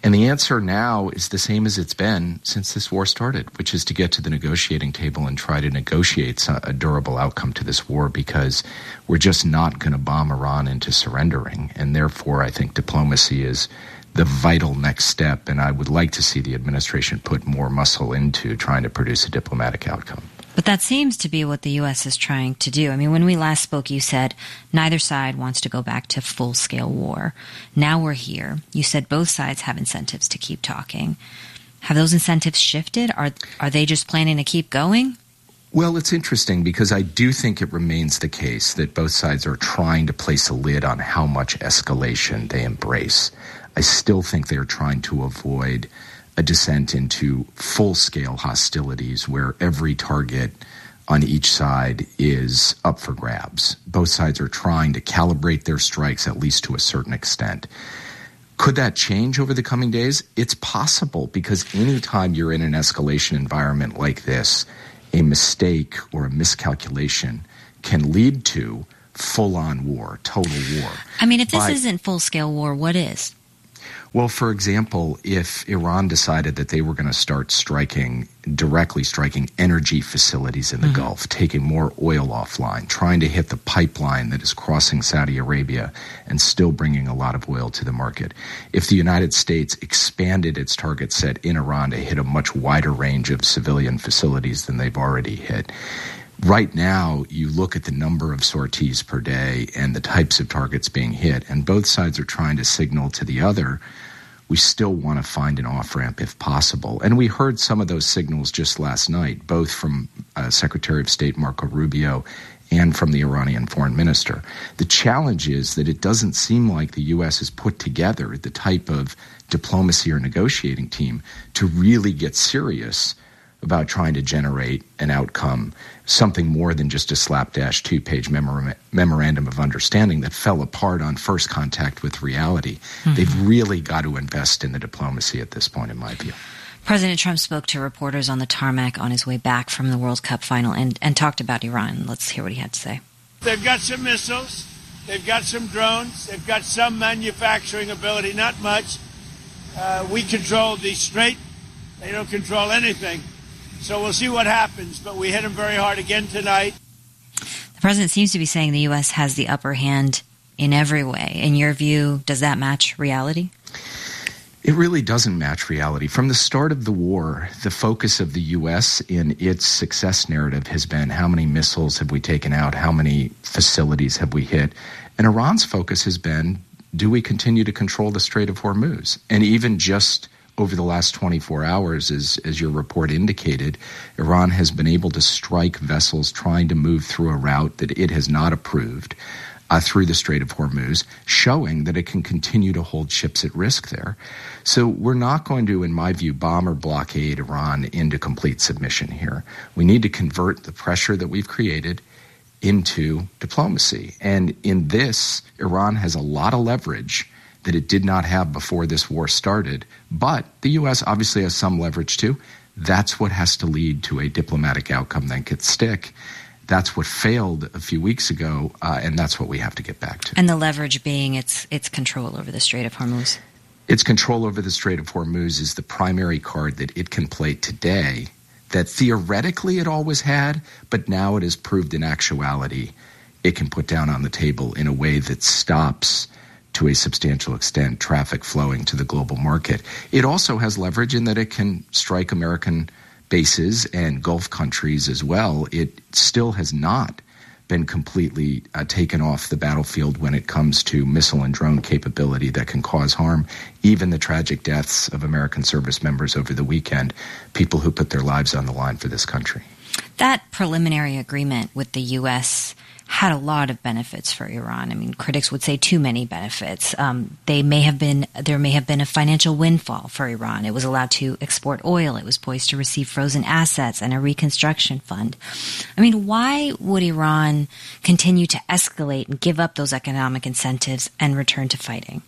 And the answer now is the same as it's been since this war started, which is to get to the negotiating table and try to negotiate a durable outcome to this war, because we're just not going to bomb Iran into surrendering. And therefore, I think diplomacy is the vital next step. And I would like to see the administration put more muscle into trying to produce a diplomatic outcome. But that seems to be what the U S is trying to do. I mean, when we last spoke, you said neither side wants to go back to full-scale war. Now we're here. You said both sides have incentives to keep talking. Have those incentives shifted? Are are they just planning to keep going? Well, it's interesting because I do think it remains the case that both sides are trying to place a lid on how much escalation they embrace. I still think they're trying to avoid a descent into full-scale hostilities where every target on each side is up for grabs. Both sides are trying to calibrate their strikes, at least to a certain extent. Could that change over the coming days? It's possible, because anytime you're in an escalation environment like this, a mistake or a miscalculation can lead to full-on war, total war. I mean, if this By, isn't full-scale war, what is? Well, for example, if Iran decided that they were going to start striking, directly striking energy facilities in the mm-hmm. Gulf, taking more oil offline, trying to hit the pipeline that is crossing Saudi Arabia and still bringing a lot of oil to the market. If the United States expanded its target set in Iran to hit a much wider range of civilian facilities than they've already hit. Right now, you look at the number of sorties per day and the types of targets being hit, and both sides are trying to signal to the other, we still want to find an off-ramp if possible. And we heard some of those signals just last night, both from uh, Secretary of State Marco Rubio and from the Iranian foreign minister. The challenge is that it doesn't seem like the U S has put together the type of diplomacy or negotiating team to really get serious about trying to generate an outcome, something more than just a slapdash two-page memor- memorandum of understanding that fell apart on first contact with reality. Mm-hmm. They've really got to invest in the diplomacy at this point, in my view. President Trump spoke to reporters on the tarmac on his way back from the World Cup final and, and talked about Iran. Let's hear what he had to say. They've got some missiles. They've got some drones. They've got some manufacturing ability, not much. Uh, we control the Strait. They don't control anything. So we'll see what happens, but we hit them very hard again tonight. The president seems to be saying the U S has the upper hand in every way. In your view, does that match reality? It really doesn't match reality. From the start of the war, the focus of the U S in its success narrative has been how many missiles have we taken out, how many facilities have we hit. And Iran's focus has been, do we continue to control the Strait of Hormuz? And even just over the last twenty-four hours, as, as your report indicated, Iran has been able to strike vessels trying to move through a route that it has not approved uh, through the Strait of Hormuz, showing that it can continue to hold ships at risk there. So we're not going to, in my view, bomb or blockade Iran into complete submission here. We need to convert the pressure that we've created into diplomacy. And in this, Iran has a lot of leverage that it did not have before this war started. But the U S obviously has some leverage too. That's what has to lead to a diplomatic outcome that can stick. That's what failed a few weeks ago, uh, and that's what we have to get back to. And the leverage being its its control over the Strait of Hormuz. Its control over the Strait of Hormuz is the primary card that it can play today that theoretically it always had, but now it is proved in actuality it can put down on the table in a way that stops, to a substantial extent, traffic flowing to the global market. It also has leverage in that it can strike American bases and Gulf countries as well. It still has not been completely uh, taken off the battlefield when it comes to missile and drone capability that can cause harm. Even the tragic deaths of American service members over the weekend, people who put their lives on the line for this country. That preliminary agreement with the U S had a lot of benefits for Iran. I mean, critics would say too many benefits. Um, they may have been there may have been a financial windfall for Iran. It was allowed to export oil. It was poised to receive frozen assets and a reconstruction fund. I mean, why would Iran continue to escalate and give up those economic incentives and return to fighting?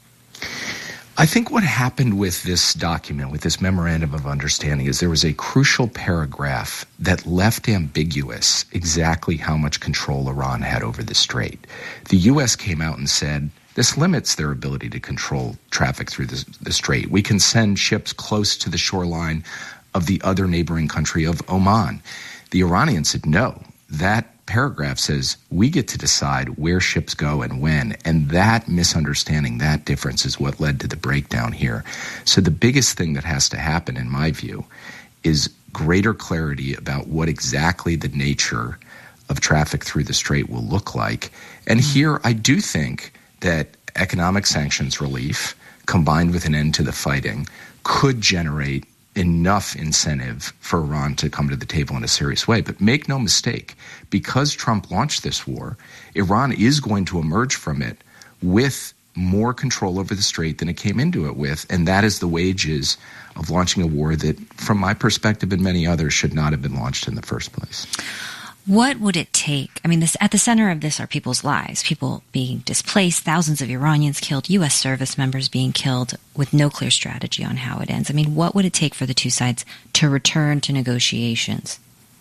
I think what happened with this document, with this memorandum of understanding, is there was a crucial paragraph that left ambiguous exactly how much control Iran had over the strait. The U S came out and said, this limits their ability to control traffic through the, the strait. We can send ships close to the shoreline of the other neighboring country of Oman. The Iranians said, no, that paragraph says we get to decide where ships go and when. And that misunderstanding, that difference is what led to the breakdown here. So the biggest thing that has to happen, in my view, is greater clarity about what exactly the nature of traffic through the strait will look like. And here I do think that economic sanctions relief combined with an end to the fighting could generate enough incentive for Iran to come to the table in a serious way. But make no mistake, because Trump launched this war, Iran is going to emerge from it with more control over the strait than it came into it with. And that is the wages of launching a war that, from my perspective and many others, should not have been launched in the first place. What would it take? I mean, this, at the center of this are people's lives, people being displaced, thousands of Iranians killed, U S service members being killed with no clear strategy on how it ends. I mean, what would it take for the two sides to return to negotiations?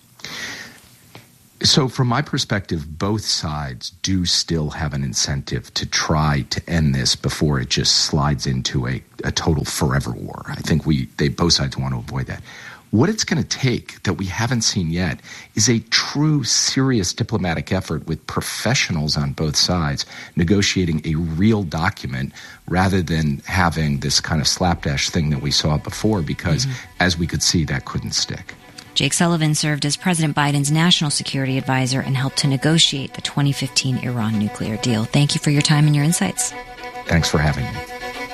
So from my perspective, both sides do still have an incentive to try to end this before it just slides into a, a total forever war. I think we they both sides want to avoid that. What it's going to take that we haven't seen yet is a true, serious diplomatic effort with professionals on both sides negotiating a real document rather than having this kind of slapdash thing that we saw before, because mm-hmm. as we could see, that couldn't stick. Jake Sullivan served as President Biden's national security advisor and helped to negotiate the twenty fifteen Iran nuclear deal. Thank you for your time and your insights. Thanks for having me.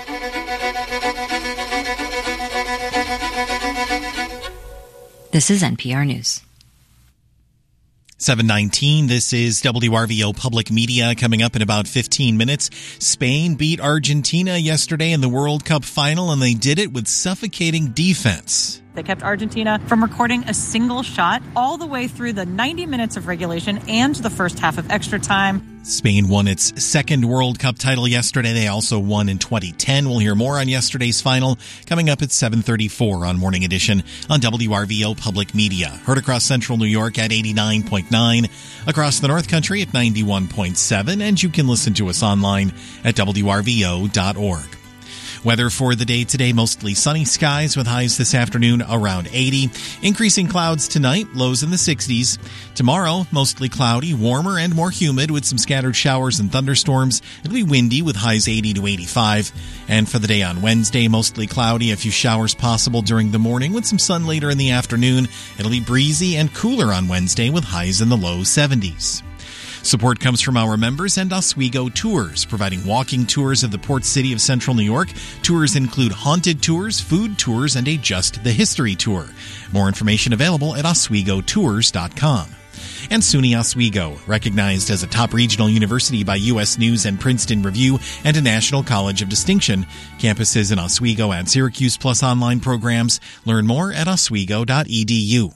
This is N P R News. seven nineteen, this is W R V O Public Media. Coming up in about fifteen minutes, Spain beat Argentina yesterday in the World Cup final, and they did it with suffocating defense. They kept Argentina from recording a single shot all the way through the ninety minutes of regulation and the first half of extra time. Spain won its second World Cup title yesterday. They also won in twenty ten. We'll hear more on yesterday's final coming up at seven thirty-four on Morning Edition on W R V O Public Media. Heard across central New York at eighty-nine point nine, across the North Country at ninety-one point seven, and you can listen to us online at W R V O dot org. Weather for the day today, mostly sunny skies with highs this afternoon around eighty. Increasing clouds tonight, lows in the sixties. Tomorrow, mostly cloudy, warmer and more humid with some scattered showers and thunderstorms. It'll be windy with highs eighty to eighty-five. And for the day on Wednesday, mostly cloudy, a few showers possible during the morning with some sun later in the afternoon. It'll be breezy and cooler on Wednesday with highs in the low seventies. Support comes from our members and Oswego Tours, providing walking tours of the port city of central New York. Tours include haunted tours, food tours, and a Just the History tour. More information available at oswego tours dot com. And SUNY Oswego, recognized as a top regional university by U S News and Princeton Review and a National College of Distinction. Campuses in Oswego and Syracuse plus online programs. Learn more at oswego dot e d u.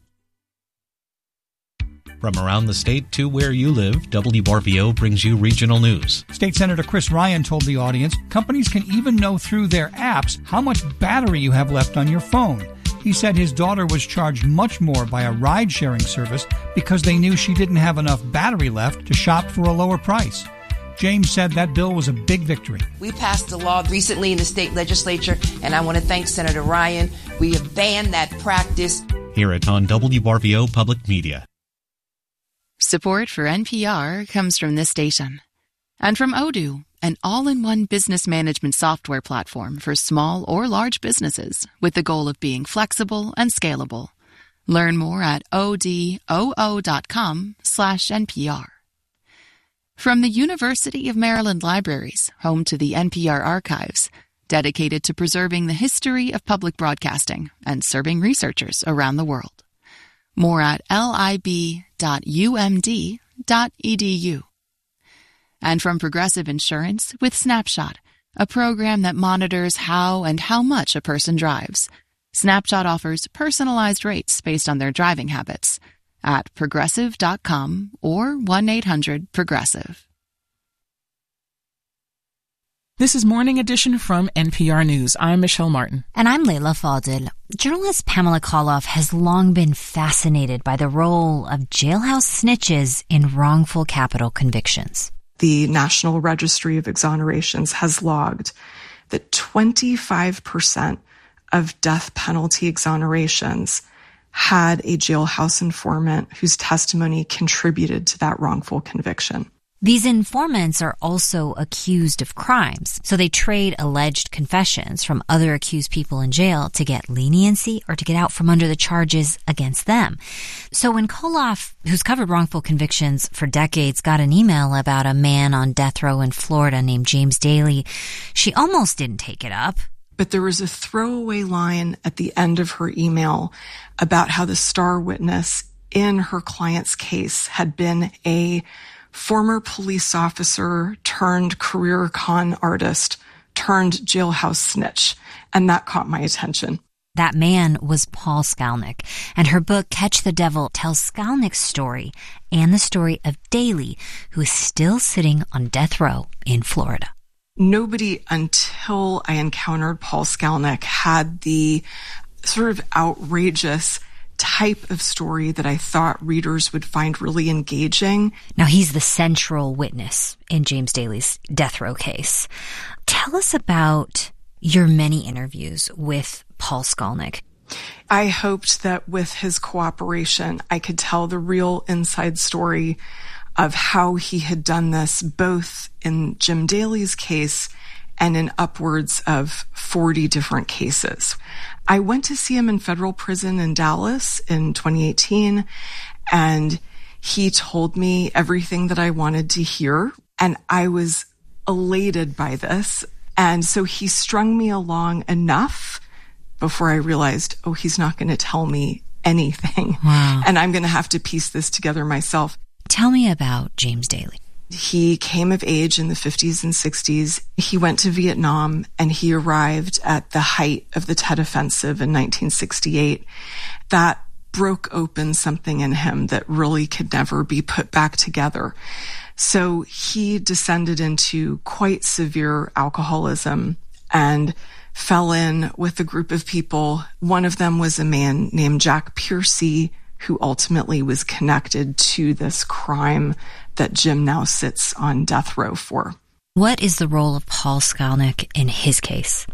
From around the state to where you live, W R V O brings you regional news. State Senator Chris Ryan told the audience companies can even know through their apps how much battery you have left on your phone. He said his daughter was charged much more by a ride-sharing service because they knew she didn't have enough battery left to shop for a lower price. James said that bill was a big victory. We passed a law recently in the state legislature, and I want to thank Senator Ryan. We have banned that practice. Hear it on W R V O Public Media. Support for N P R comes from this station and from Odoo, an all-in-one business management software platform for small or large businesses with the goal of being flexible and scalable. Learn more at odoo dot com slash N P R. From the University of Maryland Libraries, home to the N P R Archives, dedicated to preserving the history of public broadcasting and serving researchers around the world. More at lib dot u m d dot e d u. And from Progressive Insurance with Snapshot, a program that monitors how and how much a person drives. Snapshot offers personalized rates based on their driving habits at progressive dot com or one eight hundred progressive. This is Morning Edition from N P R News. I'm Michelle Martin. And I'm Leila Fadil. Journalist Pamela Koloff has long been fascinated by the role of jailhouse snitches in wrongful capital convictions. the National Registry of Exonerations has logged that twenty-five percent of death penalty exonerations had a jailhouse informant whose testimony contributed to that wrongful conviction. These informants are also accused of crimes, so they trade alleged confessions from other accused people in jail to get leniency or to get out from under the charges against them. So when Koloff, who's covered wrongful convictions for decades, got an email about a man on death row in Florida named James Daly, she almost didn't take it up. But there was a throwaway line at the end of her email about how the star witness in her client's case had been a former police officer turned career con artist turned jailhouse snitch. And that caught my attention. That man was Paul Skalnick, and her book Catch the Devil tells Skalnick's story and the story of Daly, who is still sitting on death row in Florida. Nobody until I encountered Paul Skalnick had the sort of outrageous type of story that I thought readers would find really engaging. Now, he's the central witness in James Daly's death row case. Tell us about your many interviews with Paul Skalnick. I hoped that with his cooperation, I could tell the real inside story of how he had done this, both in Jim Daly's case and in upwards of forty different cases. I went to see him in federal prison in Dallas in twenty eighteen, and he told me everything that I wanted to hear, and I was elated by this. And so he strung me along enough before I realized, oh, he's not going to tell me anything. Wow. And I'm going to have to piece this together myself. Tell me about James Daly. He came of age in the fifties and sixties. He went to Vietnam, and he arrived at the height of the Tet Offensive in nineteen sixty-eight. That broke open something in him that really could never be put back together. So he descended into quite severe alcoholism and fell in with a group of people. One of them was a man named Jack Piercy, who ultimately was connected to this crime that Jim now sits on death row for. What is the role of Paul Skalnick in his case?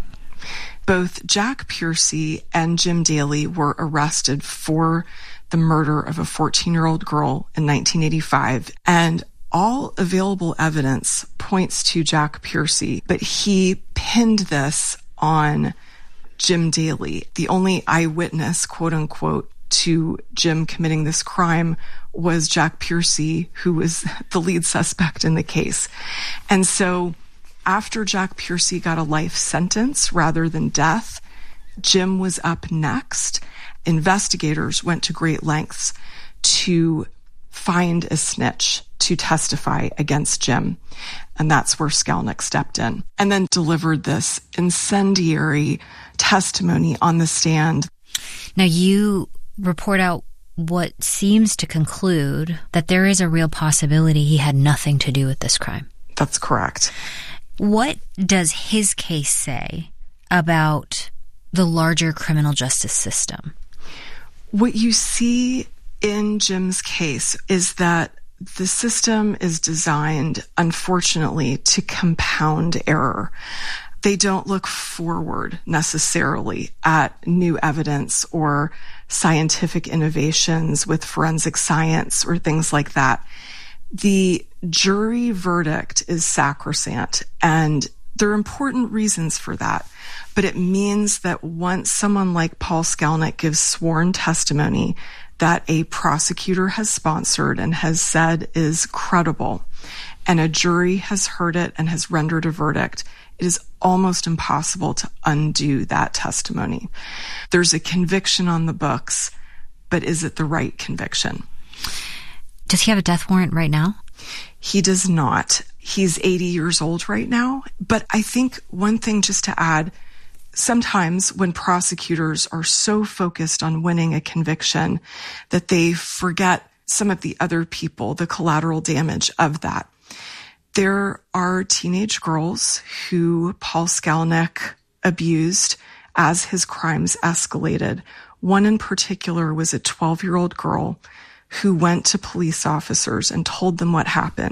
Both Jack Piercy and Jim Daly were arrested for the murder of a fourteen-year-old girl in nineteen eighty-five, and all available evidence points to Jack Piercy, but he pinned this on Jim Daly. The only eyewitness, quote unquote, to Jim committing this crime was Jack Piercy, who was the lead suspect in the case. And so after Jack Piercy got a life sentence rather than death, Jim was up next. Investigators went to great lengths to find a snitch to testify against Jim. And that's where Skalnick stepped in and then delivered this incendiary testimony on the stand. Now, you report out what seems to conclude that there is a real possibility he had nothing to do with this crime. That's correct. What does his case say about the larger criminal justice system? What you see in Jim's case is that the system is designed, unfortunately, to compound error. They don't look forward necessarily at new evidence or scientific innovations with forensic science or things like that. The jury verdict is sacrosanct, and there are important reasons for that. But it means that once someone like Paul Skalnick gives sworn testimony that a prosecutor has sponsored and has said is credible, and a jury has heard it and has rendered a verdict, it is almost impossible to undo that testimony. There's a conviction on the books, but is it the right conviction? Does he have a death warrant right now? He does not. He's eighty years old right now. But I think one thing just to add, sometimes when prosecutors are so focused on winning a conviction that they forget some of the other people, the collateral damage of that. There are teenage girls who Paul Skalnick abused as his crimes escalated. One in particular was a twelve-year-old girl who went to police officers and told them what happened.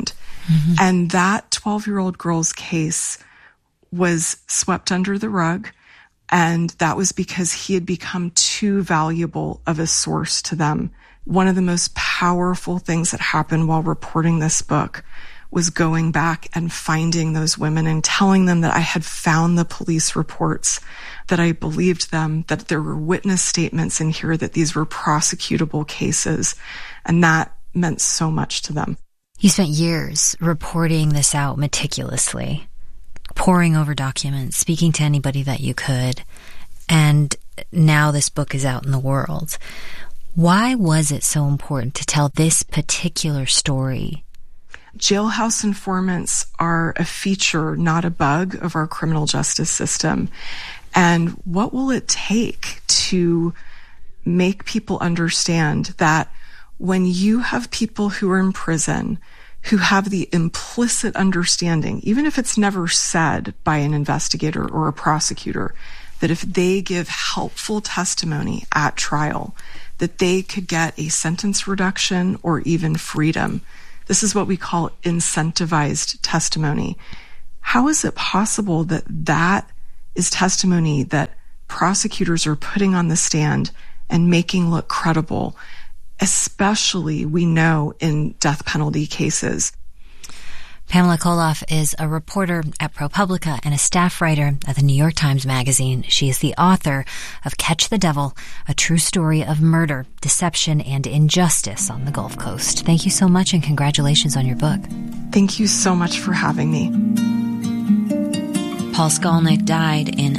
Mm-hmm. And that twelve-year-old girl's case was swept under the rug. And that was because he had become too valuable of a source to them. One of the most powerful things that happened while reporting this book was going back and finding those women and telling them that I had found the police reports, that I believed them, that there were witness statements in here, that these were prosecutable cases. And that meant so much to them. You spent years reporting this out meticulously, poring over documents, speaking to anybody that you could, and now this book is out in the world. Why was it so important to tell this particular story? Jailhouse informants are a feature, not a bug, of our criminal justice system. And what will it take to make people understand that when you have people who are in prison who have the implicit understanding, even if it's never said by an investigator or a prosecutor, that if they give helpful testimony at trial, that they could get a sentence reduction or even freedom. This is what we call incentivized testimony. How is it possible that that is testimony that prosecutors are putting on the stand and making look credible, especially, we know, in death penalty cases? Pamela Koloff is a reporter at ProPublica and a staff writer at the New York Times Magazine. She is the author of Catch the Devil, a true story of murder, deception, and injustice on the Gulf Coast. Thank you so much, and congratulations on your book. Thank you so much for having me. Paul Skolnick died in